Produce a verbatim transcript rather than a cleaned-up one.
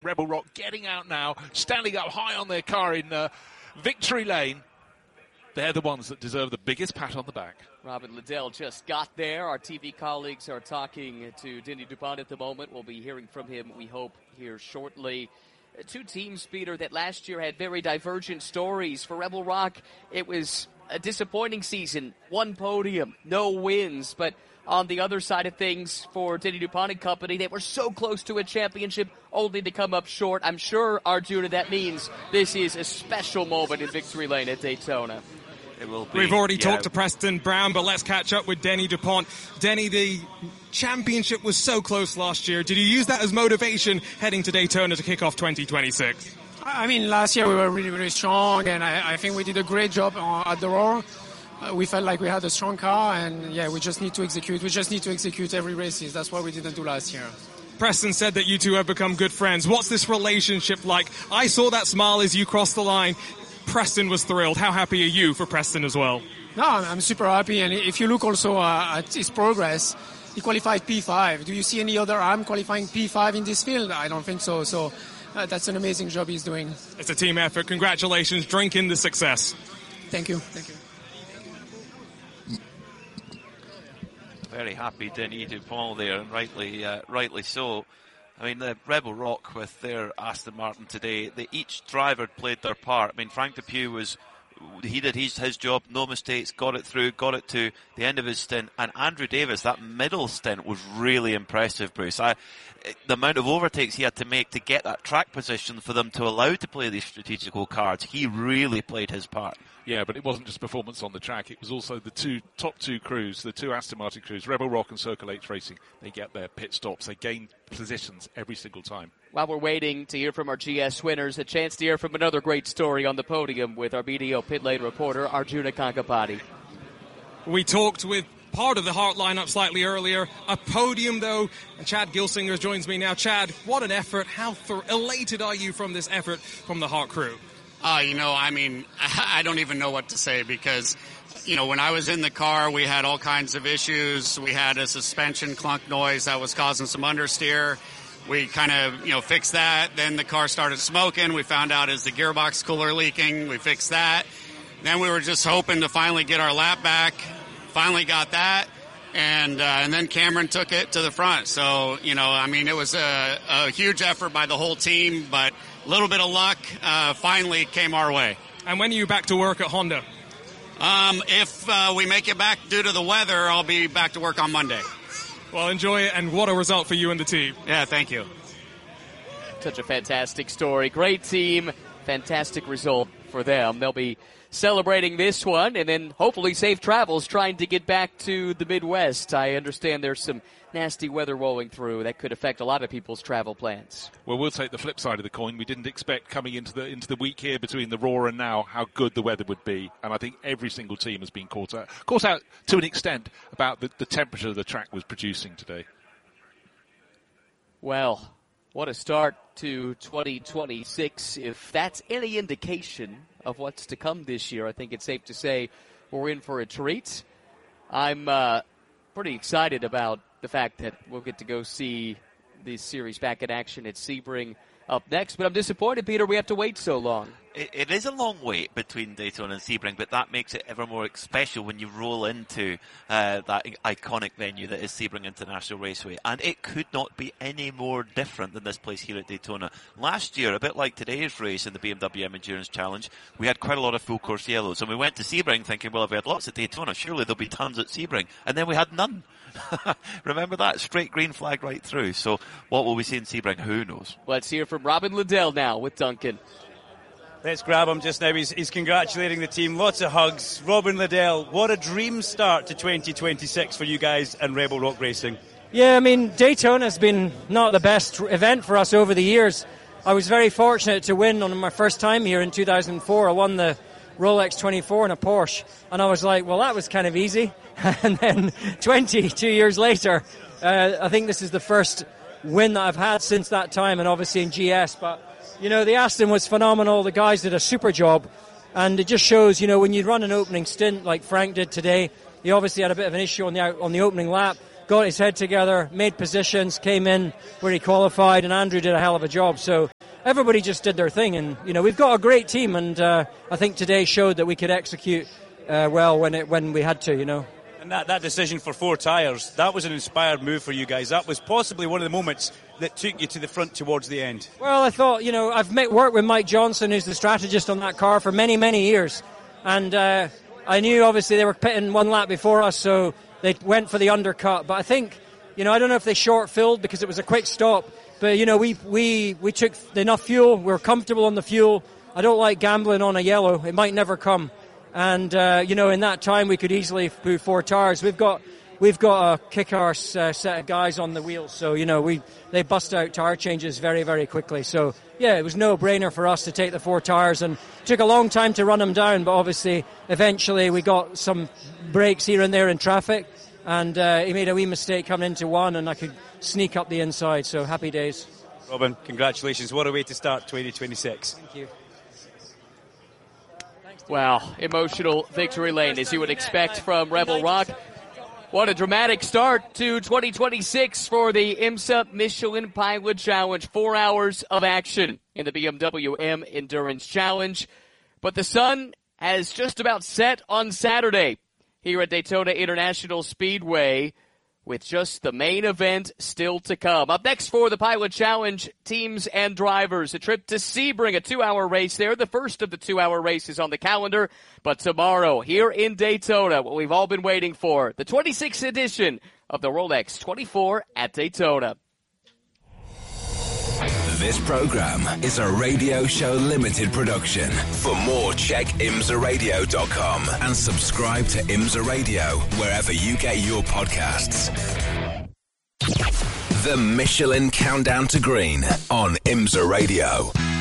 Rebel Rock getting out now, standing up high on their car in uh, victory lane. They're the ones that deserve the biggest pat on the back. Robin Liddell just got there. Our T V colleagues are talking to Denny DuPont at the moment. We'll be hearing from him, we hope, here shortly. Two teams, Peter, that last year had very divergent stories. For Rebel Rock, it was a disappointing season. One podium, no wins. But on the other side of things, for Denny DuPont and company, they were so close to a championship, only to come up short. I'm sure, Arjuna, that means this is a special moment in victory lane at Daytona. It will be. We've already yeah. talked to Preston Brown, but let's catch up with Denny DuPont. Denny, the championship was so close last year. Did you use that as motivation heading to Daytona to kick off twenty twenty-six? I mean, last year we were really, really strong, and I, I think we did a great job uh, at the Roar. Uh, we felt like we had a strong car, and yeah, we just need to execute. We just need to execute every race. That's what we didn't do last year. Preston said that you two have become good friends. What's this relationship like? I saw that smile as you crossed the line. Preston was thrilled. How happy are you for Preston as well? No, I'm, I'm super happy. And if you look also uh, at his progress, he qualified P five. Do you see any other arm qualifying P five in this field? I don't think so. So uh, that's an amazing job he's doing. It's a team effort. Congratulations. Drink in the success. Thank you. Thank you. Very happy Denny DuPont there, and rightly, uh, rightly so. I mean, the Rebel Rock with their Aston Martin today, they, each driver played their part. I mean, Frank Depew was, he did his, his job, no mistakes, got it through, got it to the end of his stint. And Andrew Davis, that middle stint was really impressive, Bruce. I, the amount of overtakes he had to make to get that track position for them to allow to play these strategical cards, he really played his part. Yeah, but it wasn't just performance on the track. It was also the two top two crews, the two Aston Martin crews, Rebel Rock and Circle H Racing. They get their pit stops. They gain positions every single time. While we're waiting to hear from our G S winners, a chance to hear from another great story on the podium with our B D O pit lane reporter, Arjuna Kankapati. We talked with part of the Hart lineup slightly earlier. A podium, though. And Chad Gilsinger joins me now. Chad, what an effort. How th- elated are you from this effort from the Hart crew? Uh, you know, I mean, I don't even know what to say because, you know, when I was in the car, we had all kinds of issues. We had a suspension clunk noise that was causing some understeer. We kind of, you know, fixed that. Then the car started smoking. We found out is the gearbox cooler leaking. We fixed that. Then we were just hoping to finally get our lap back. Finally got that. And uh, and then Cameron took it to the front. So, you know, I mean, it was a, a huge effort by the whole team, but a little bit of luck uh, finally came our way. And when are you back to work at Honda? Um, if uh, we make it back due to the weather, I'll be back to work on Monday. Well, enjoy it, and what a result for you and the team. Yeah, thank you. Such a fantastic story. Great team. Fantastic result for them. They'll be celebrating this one, and then hopefully safe travels trying to get back to the Midwest. I understand there's some nasty weather rolling through that could affect a lot of people's travel plans. Well, we'll take the flip side of the coin. We didn't expect coming into the into the week here between the Roar and now how good the weather would be, and I think every single team has been caught out, caught out to an extent about the, the temperature the track was producing today. Well, what a start to twenty twenty-six. If that's any indication of what's to come this year, I think it's safe to say we're in for a treat. I'm uh, pretty excited about the fact that we'll get to go see this series back in action at Sebring up next. But I'm disappointed, Peter, we have to wait so long. It, it is a long wait between Daytona and Sebring, but that makes it ever more special when you roll into uh, that iconic venue that is Sebring International Raceway. And it could not be any more different than this place here at Daytona. Last year, a bit like today's race in the B M W M Endurance Challenge, we had quite a lot of full course yellows. And we went to Sebring thinking, well, if we had lots at Daytona, surely there'll be tons at Sebring. And then we had none. Remember that? Straight green flag right through. So what will we see in Sebring? Who knows? Let's hear from Robin Liddell now with Duncan. Let's grab him just now. He's, he's congratulating the team. Lots of hugs. Robin Liddell, what a dream start to twenty twenty-six for you guys and Rebel Rock Racing. Yeah, I mean, Daytona's been not the best event for us over the years. I was very fortunate to win on my first time here in two thousand four. I won the Rolex twenty-four in a Porsche, and I was like, well, that was kind of easy. And then twenty-two years later, uh, I think this is the first win that I've had since that time, and obviously in G S. But, you know, the Aston was phenomenal. The guys did a super job, and it just shows, you know, when you run an opening stint like Frank did today, he obviously had a bit of an issue on the out, on the opening lap, got his head together, made positions, came in where he qualified, and Andrew did a hell of a job. So everybody just did their thing, and you know we've got a great team, and uh, I think today showed that we could execute uh, well when it when we had to, you know. And that, that decision for four tyres, that was an inspired move for you guys. That was possibly one of the moments that took you to the front towards the end. Well, I thought, you know, I've met, worked with Mike Johnson, who's the strategist on that car, for many, many years. And uh, I knew, obviously, they were pitting one lap before us, so they went for the undercut. But I think, you know, I don't know if they short-filled because it was a quick stop. But, you know, we, we, we took enough fuel. We were comfortable on the fuel. I don't like gambling on a yellow. It might never come. And, uh, you know, in that time, we could easily put four tyres. We've got we've got a kick-arse uh, set of guys on the wheels. So, you know, we they bust out tyre changes very, very quickly. So, yeah, it was no-brainer for us to take the four tyres. And it took a long time to run them down. But, obviously, eventually we got some breaks here and there in traffic. And uh, he made a wee mistake coming into one, and I could sneak up the inside. So, happy days. Robin, congratulations. What a way to start twenty twenty-six. Thank you. Wow, emotional victory lane, as you would expect from Rebel Rock. What a dramatic start to twenty twenty-six for the IMSA Michelin Pilot Challenge. Four hours of action in the B M W M Endurance Challenge. But the sun has just about set on Saturday here at Daytona International Speedway, with just the main event still to come. Up next for the Pilot Challenge, teams and drivers, a trip to Sebring, a two-hour race there. The first of the two-hour races on the calendar. But tomorrow, here in Daytona, what we've all been waiting for, the twenty-sixth edition of the Rolex twenty-four at Daytona. This program is a Radio Show Limited production. For more, check imsa radio dot com and subscribe to IMSA Radio wherever you get your podcasts. The Michelin Countdown to Green on IMSA Radio.